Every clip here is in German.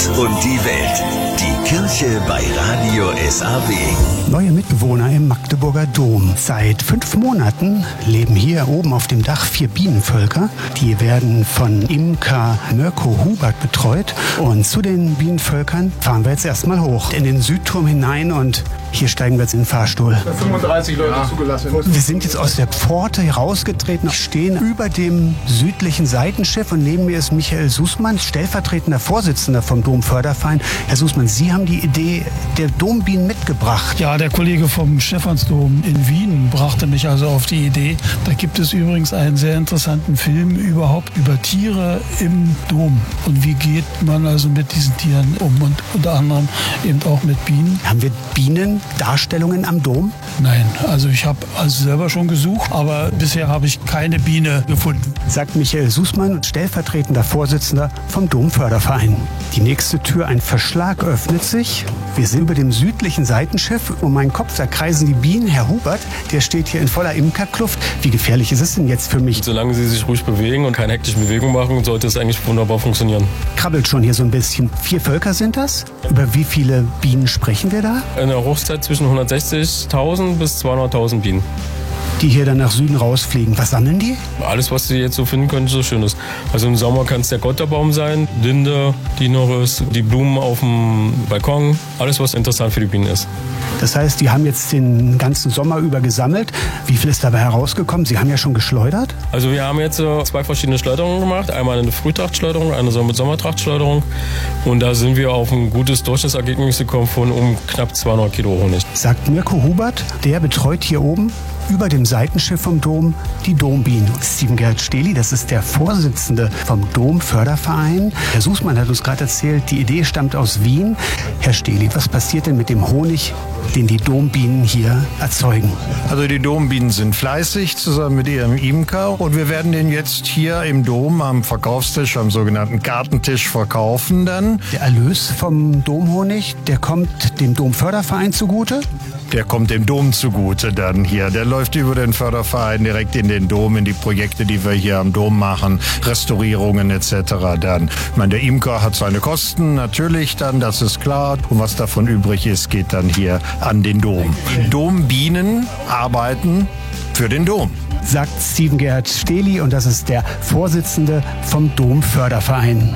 Und die Welt. Die Kirche bei Radio SAW. Neue Mitbewohner im Magdeburger Dom. Seit 5 Monaten leben hier oben auf dem Dach 4 Bienenvölker. Die werden von Imker Mirko Hubert betreut. Und zu den Bienenvölkern fahren wir jetzt erstmal hoch in den Südturm hinein und hier steigen wir jetzt in den Fahrstuhl. 35 Leute zugelassen. Wir sind jetzt aus der Pforte herausgetreten, stehen über dem südlichen Seitenschiff und neben mir ist Michael Sußmann, stellvertretender Vorsitzender vom Domförderverein. Herr Sußmann, Sie haben die Idee der Dombienen mitgebracht. Ja, der Kollege vom Stephansdom in Wien brachte mich also auf die Idee. Da gibt es übrigens einen sehr interessanten Film überhaupt über Tiere im Dom. Und wie geht man also mit diesen Tieren um und unter anderem eben auch mit Bienen. Haben wir Bienendarstellungen am Dom? Nein, also ich habe also selber schon gesucht, aber bisher habe ich keine Biene gefunden. Sagt Michael Sußmann, stellvertretender Vorsitzender vom Domförderverein. Die nächste Tür, ein Verschlag, öffnet sich. Wir sind über dem südlichen Seitenschiff. Um meinen Kopf, da kreisen die Bienen. Herr Hubert, der steht hier in voller Imkerkluft. Wie gefährlich ist es denn jetzt für mich? Solange sie sich ruhig bewegen und keine hektischen Bewegungen machen, sollte es eigentlich wunderbar funktionieren. Krabbelt schon hier so ein bisschen. 4 Völker sind das? Über wie viele Bienen sprechen wir da? In der Hochzeit zwischen 160.000 bis 200.000 Bienen. Die hier dann nach Süden rausfliegen. Was sammeln die? Alles, was Sie jetzt so finden können, so schön ist. Also im Sommer kann es der Gotterbaum sein, Linde, die noch ist, die Blumen auf dem Balkon. Alles, was interessant für die Bienen ist. Das heißt, die haben jetzt den ganzen Sommer über gesammelt. Wie viel ist dabei herausgekommen? Sie haben ja schon geschleudert. Also wir haben jetzt 2 verschiedene Schleuderungen gemacht. Einmal eine Frühtrachtschleuderung, eine mit Sommertrachtschleuderung. Und da sind wir auf ein gutes Durchschnittsergebnis gekommen von knapp 200 Kilo Honig. Sagt Mirko Hubert, der betreut hier oben über dem Seitenschiff vom Dom die Dombienen. Steven Gerhard Stehli, das ist der Vorsitzende vom Domförderverein. Herr Sußmann hat uns gerade erzählt, die Idee stammt aus Wien. Herr Stehli, was passiert denn mit dem Honig, den die Dombienen hier erzeugen? Also die Dombienen sind fleißig zusammen mit ihrem Imker und wir werden den jetzt hier im Dom am Verkaufstisch, am sogenannten Gartentisch verkaufen dann. Der Erlös vom Domhonig, der kommt dem Domförderverein zugute? Der kommt dem Dom zugute dann hier. Der läuft über den Förderverein direkt in den Dom, in die Projekte, die wir hier am Dom machen, Restaurierungen etc. dann. Ich meine, der Imker hat seine Kosten, natürlich dann, das ist klar. Und was davon übrig ist, geht dann hier an den Dom. Dombienen arbeiten für den Dom. Sagt Steven Gerhard Stehli und das ist der Vorsitzende vom Domförderverein.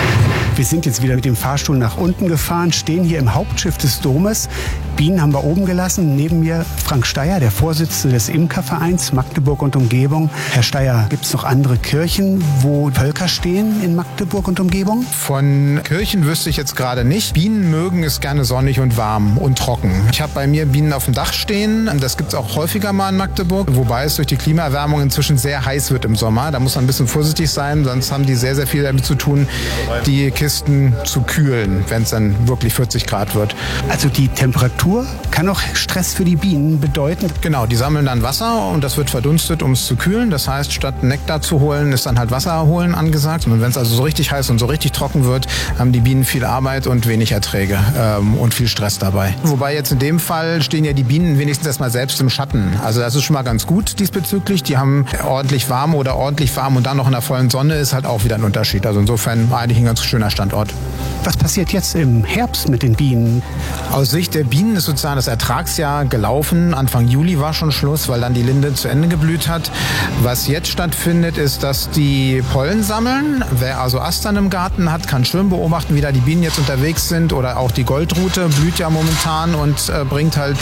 Wir sind jetzt wieder mit dem Fahrstuhl nach unten gefahren, stehen hier im Hauptschiff des Domes. Bienen haben wir oben gelassen. Neben mir Frank Steyer, der Vorsitzende des Imkervereins Magdeburg und Umgebung. Herr Steyer, gibt es noch andere Kirchen, wo Völker stehen in Magdeburg und Umgebung? Von Kirchen wüsste ich jetzt gerade nicht. Bienen mögen es gerne sonnig und warm und trocken. Ich habe bei mir Bienen auf dem Dach stehen. Das gibt es auch häufiger mal in Magdeburg, wobei es durch die Klimaerwärmung inzwischen sehr heiß wird im Sommer. Da muss man ein bisschen vorsichtig sein, sonst haben die sehr, sehr viel damit zu tun, die Kisten zu kühlen, wenn es dann wirklich 40 Grad wird. Also die Temperatur kann auch Stress für die Bienen bedeuten? Genau, die sammeln dann Wasser und das wird verdunstet, um es zu kühlen. Das heißt, statt Nektar zu holen, ist dann halt Wasser holen angesagt. Und wenn es also so richtig heiß und so richtig trocken wird, haben die Bienen viel Arbeit und wenig Erträge und viel Stress dabei. Wobei jetzt in dem Fall stehen ja die Bienen wenigstens erstmal selbst im Schatten. Also das ist schon mal ganz gut diesbezüglich. Die haben ordentlich warm und dann noch in der vollen Sonne ist halt auch wieder ein Unterschied. Also insofern eigentlich ein ganz schöner Standort. Was passiert jetzt im Herbst mit den Bienen? Aus Sicht der Bienen ist sozusagen das Ertragsjahr gelaufen. Anfang Juli war schon Schluss, weil dann die Linde zu Ende geblüht hat. Was jetzt stattfindet, ist, dass die Pollen sammeln. Wer also Astern im Garten hat, kann schön beobachten, wie da die Bienen jetzt unterwegs sind. Oder auch die Goldrute blüht ja momentan und bringt halt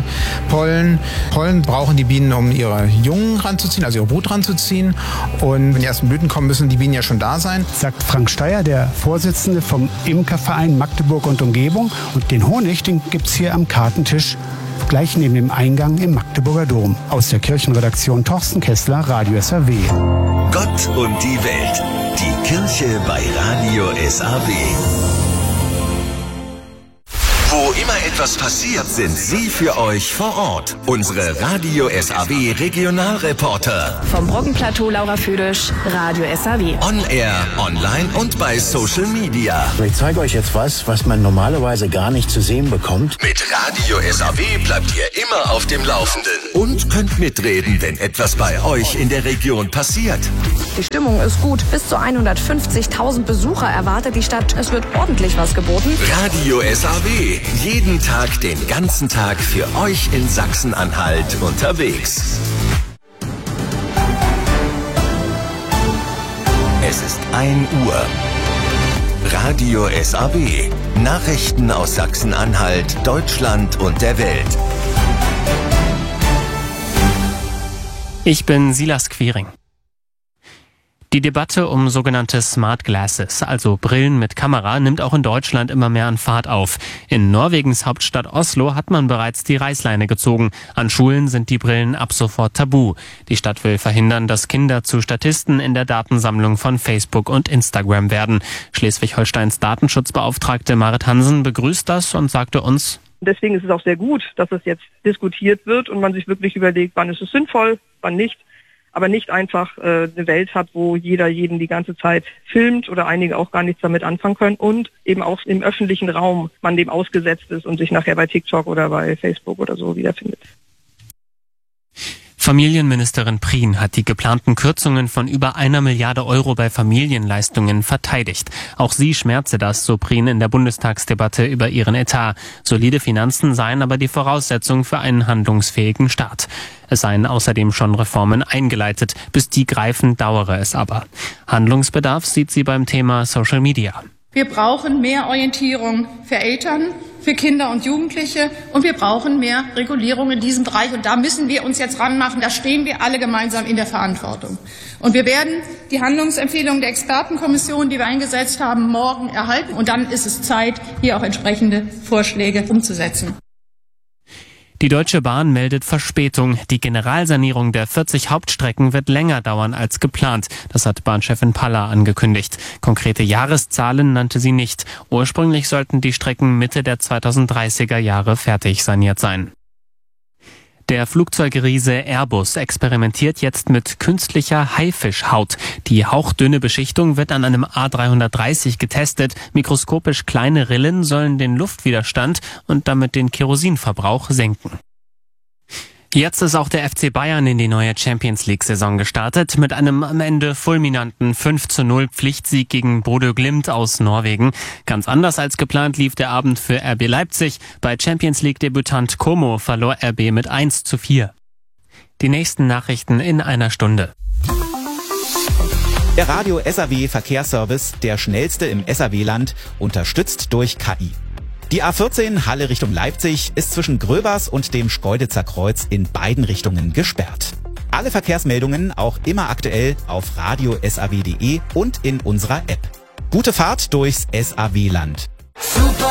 Pollen. Pollen brauchen die Bienen, um ihre Jungen ranzuziehen, also ihre Brut ranzuziehen. Und wenn die ersten Blüten kommen, müssen die Bienen ja schon da sein. Sagt Frank Steyer, der Vorsitzende vom Imkerverein Magdeburg und Umgebung. Und den Honig, den gibt es hier am Kartentisch, gleich neben dem Eingang im Magdeburger Dom. Aus der Kirchenredaktion Thorsten Kessler, Radio SAW. Gott und die Welt. Die Kirche bei Radio SAW. Wo immer etwas passiert, sind Sie für euch vor Ort. Unsere Radio SAW Regionalreporter. Vom Brockenplateau Laura Füdisch, Radio SAW. On Air, online und bei Social Media. Ich zeige euch jetzt was man normalerweise gar nicht zu sehen bekommt. Mit Radio SAW bleibt ihr immer auf dem Laufenden und könnt mitreden, wenn etwas bei euch in der Region passiert. Die Stimmung ist gut. Bis zu 150.000 Besucher erwartet die Stadt. Es wird ordentlich was geboten. Radio SAW. Jeden Tag, den ganzen Tag für euch in Sachsen-Anhalt unterwegs. Es ist 1 Uhr. Radio SAW. Nachrichten aus Sachsen-Anhalt, Deutschland und der Welt. Ich bin Silas Quiring. Die Debatte um sogenannte Smart Glasses, also Brillen mit Kamera, nimmt auch in Deutschland immer mehr an Fahrt auf. In Norwegens Hauptstadt Oslo hat man bereits die Reißleine gezogen. An Schulen sind die Brillen ab sofort tabu. Die Stadt will verhindern, dass Kinder zu Statisten in der Datensammlung von Facebook und Instagram werden. Schleswig-Holsteins Datenschutzbeauftragte Marit Hansen begrüßt das und sagte uns: Deswegen ist es auch sehr gut, dass es jetzt diskutiert wird und man sich wirklich überlegt, wann ist es sinnvoll, wann nicht. Aber nicht einfach eine Welt hat, wo jeder jeden die ganze Zeit filmt oder einige auch gar nichts damit anfangen können und eben auch im öffentlichen Raum man dem ausgesetzt ist und sich nachher bei TikTok oder bei Facebook oder so wiederfindet. Familienministerin Prien hat die geplanten Kürzungen von über 1 Milliarde Euro bei Familienleistungen verteidigt. Auch sie schmerze das, so Prien in der Bundestagsdebatte über ihren Etat. Solide Finanzen seien aber die Voraussetzung für einen handlungsfähigen Staat. Es seien außerdem schon Reformen eingeleitet. Bis die greifen, dauere es aber. Handlungsbedarf sieht sie beim Thema Social Media. Wir brauchen mehr Orientierung für Eltern, für Kinder und Jugendliche und wir brauchen mehr Regulierung in diesem Bereich. Und da müssen wir uns jetzt ranmachen. Da stehen wir alle gemeinsam in der Verantwortung. Und wir werden die Handlungsempfehlungen der Expertenkommission, die wir eingesetzt haben, morgen erhalten. Und dann ist es Zeit, hier auch entsprechende Vorschläge umzusetzen. Die Deutsche Bahn meldet Verspätung. Die Generalsanierung der 40 Hauptstrecken wird länger dauern als geplant. Das hat Bahnchefin Paller angekündigt. Konkrete Jahreszahlen nannte sie nicht. Ursprünglich sollten die Strecken Mitte der 2030er Jahre fertig saniert sein. Der Flugzeugriese Airbus experimentiert jetzt mit künstlicher Haifischhaut. Die hauchdünne Beschichtung wird an einem A330 getestet. Mikroskopisch kleine Rillen sollen den Luftwiderstand und damit den Kerosinverbrauch senken. Jetzt ist auch der FC Bayern in die neue Champions-League-Saison gestartet mit einem am Ende fulminanten 5:0 Pflichtsieg gegen Bodø Glimt aus Norwegen. Ganz anders als geplant lief der Abend für RB Leipzig. Bei Champions-League-Debütant Como verlor RB mit 1:4. Die nächsten Nachrichten in einer Stunde. Der Radio SAW Verkehrsservice, der schnellste im SAW-Land, unterstützt durch KI. Die A14 Halle Richtung Leipzig ist zwischen Gröbers und dem Schkeuditzer Kreuz in beiden Richtungen gesperrt. Alle Verkehrsmeldungen auch immer aktuell auf radiosaw.de und in unserer App. Gute Fahrt durchs SAW-Land. Super